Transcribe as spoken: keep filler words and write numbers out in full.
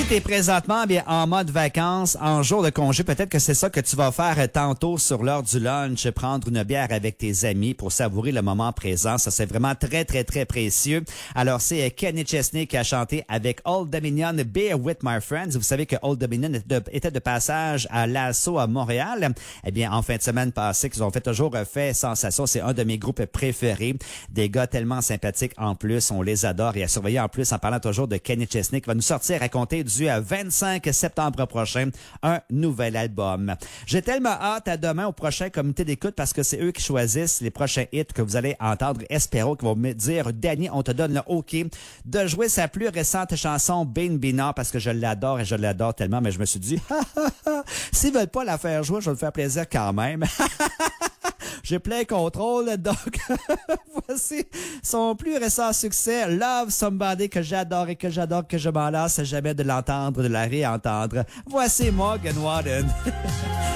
tu es présentement bien en mode vacances, en jour de congé, peut-être que c'est ça que tu vas faire tantôt sur l'heure du lunch, prendre une bière avec tes amis pour savourer le moment présent. Ça, c'est vraiment très, très, très précieux. Alors, c'est Kenny Chesney qui a chanté avec Old Dominion, Beer with My Friends. Vous savez que Old Dominion était de, était de passage à l'Assaut à Montréal. Eh bien, en fin de semaine passée, qu'ils ont fait toujours fait sensation. C'est un de mes groupes préférés. Des gars tellement sympathiques en plus. On les adore et à surveiller en plus en parlant toujours de Kenny Chesney qui va nous sortir à compter du vingt-cinq septembre prochain un nouvel album. J'ai tellement hâte à demain au prochain comité d'écoute parce que c'est eux qui choisissent les prochains hits que vous allez entendre. Espero qui vont me dire, Danny, on te donne le OK de jouer sa plus récente chanson Bean Beaner parce que je l'adore et je l'adore tellement, mais je me suis dit, s'ils veulent pas la faire jouer, je vais le faire plaisir quand même. J'ai plein contrôle, donc voici son plus récent succès, Love Somebody, que j'adore et que j'adore, que je m'en lasse jamais de l'entendre, de la réentendre. Voici Morgan Wallen.